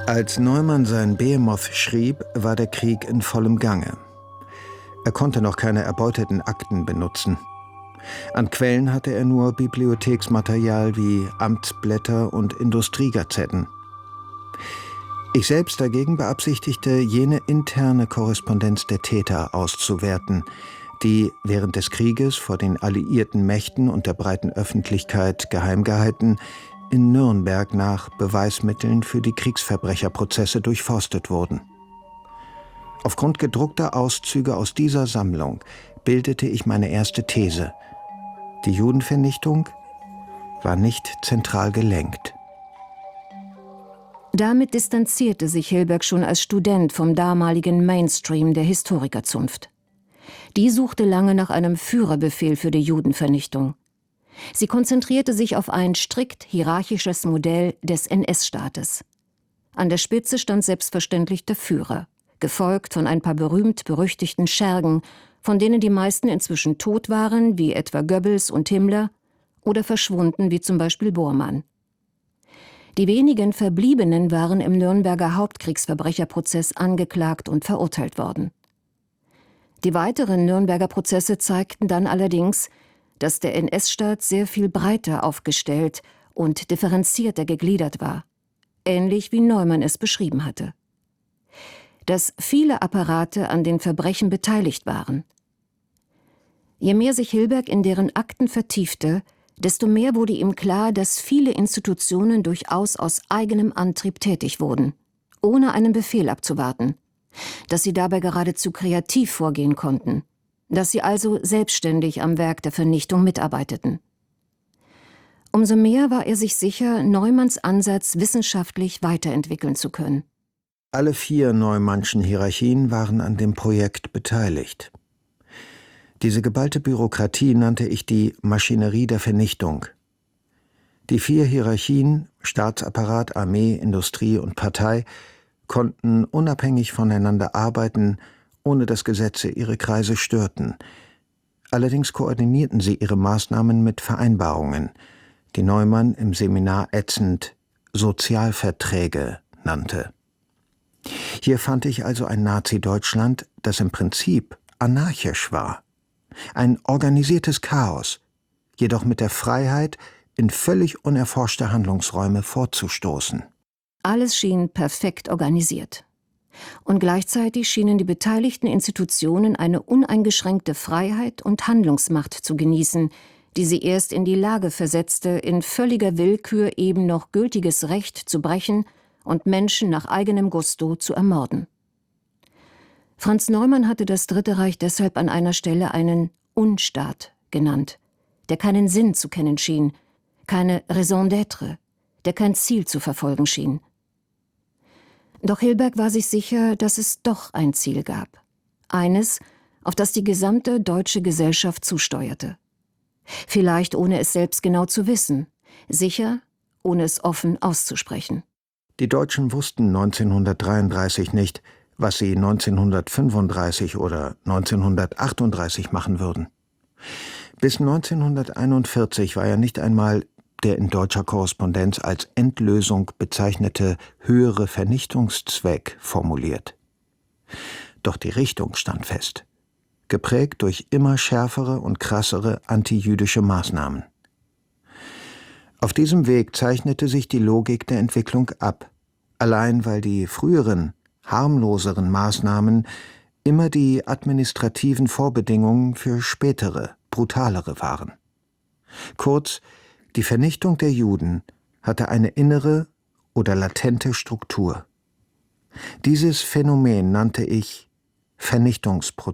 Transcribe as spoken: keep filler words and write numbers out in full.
Als Neumann sein Behemoth schrieb, war der Krieg in vollem Gange. Er konnte noch keine erbeuteten Akten benutzen. An Quellen hatte er nur Bibliotheksmaterial wie Amtsblätter und Industriegazetten. Ich selbst dagegen beabsichtigte, jene interne Korrespondenz der Täter auszuwerten, die während des Krieges vor den alliierten Mächten und der breiten Öffentlichkeit geheim gehalten, in Nürnberg nach Beweismitteln für die Kriegsverbrecherprozesse durchforstet wurden. Aufgrund gedruckter Auszüge aus dieser Sammlung bildete ich meine erste These: Die Judenvernichtung war nicht zentral gelenkt. Damit distanzierte sich Hilberg schon als Student vom damaligen Mainstream der Historikerzunft. Die suchte lange nach einem Führerbefehl für die Judenvernichtung. Sie konzentrierte sich auf ein strikt hierarchisches Modell des N S-Staates. An der Spitze stand selbstverständlich der Führer, gefolgt von ein paar berühmt-berüchtigten Schergen, von denen die meisten inzwischen tot waren, wie etwa Goebbels und Himmler, oder verschwunden, wie zum Beispiel Bormann. Die wenigen Verbliebenen waren im Nürnberger Hauptkriegsverbrecherprozess angeklagt und verurteilt worden. Die weiteren Nürnberger Prozesse zeigten dann allerdings, dass der N S-Staat sehr viel breiter aufgestellt und differenzierter gegliedert war, ähnlich wie Neumann es beschrieben hatte. Dass viele Apparate an den Verbrechen beteiligt waren. Je mehr sich Hilberg in deren Akten vertiefte, desto mehr wurde ihm klar, dass viele Institutionen durchaus aus eigenem Antrieb tätig wurden, ohne einen Befehl abzuwarten, dass sie dabei geradezu kreativ vorgehen konnten, dass sie also selbstständig am Werk der Vernichtung mitarbeiteten. Umso mehr war er sich sicher, Neumanns Ansatz wissenschaftlich weiterentwickeln zu können. Alle vier Neumannschen Hierarchien waren an dem Projekt beteiligt. Diese geballte Bürokratie nannte ich die Maschinerie der Vernichtung. Die vier Hierarchien, Staatsapparat, Armee, Industrie und Partei, konnten unabhängig voneinander arbeiten, ohne dass Gesetze ihre Kreise störten. Allerdings koordinierten sie ihre Maßnahmen mit Vereinbarungen, die Neumann im Seminar ätzend Sozialverträge nannte. Hier fand ich also ein Nazi-Deutschland, das im Prinzip anarchisch war. Ein organisiertes Chaos, jedoch mit der Freiheit, in völlig unerforschte Handlungsräume vorzustoßen. Alles schien perfekt organisiert. Und gleichzeitig schienen die beteiligten Institutionen eine uneingeschränkte Freiheit und Handlungsmacht zu genießen, die sie erst in die Lage versetzte, in völliger Willkür eben noch gültiges Recht zu brechen und Menschen nach eigenem Gusto zu ermorden. Franz Neumann hatte das Dritte Reich deshalb an einer Stelle einen Unstaat genannt, der keinen Sinn zu kennen schien, keine Raison d'être, der kein Ziel zu verfolgen schien. Doch Hilberg war sich sicher, dass es doch ein Ziel gab. Eines, auf das die gesamte deutsche Gesellschaft zusteuerte. Vielleicht ohne es selbst genau zu wissen, sicher, ohne es offen auszusprechen. Die Deutschen wussten neunzehnhundertdreiunddreißig nicht, was sie neunzehnhundertfünfunddreißig oder neunzehnhundertachtunddreißig machen würden. Bis neunzehnhunderteinundvierzig war ja nicht einmal der in deutscher Korrespondenz als Endlösung bezeichnete höhere Vernichtungszweck formuliert. Doch die Richtung stand fest, geprägt durch immer schärfere und krassere antijüdische Maßnahmen. Auf diesem Weg zeichnete sich die Logik der Entwicklung ab, allein weil die früheren, harmloseren Maßnahmen immer die administrativen Vorbedingungen für spätere, brutalere waren. Kurz, die Vernichtung der Juden hatte eine innere oder latente Struktur. Dieses Phänomen nannte ich Vernichtungsprozess.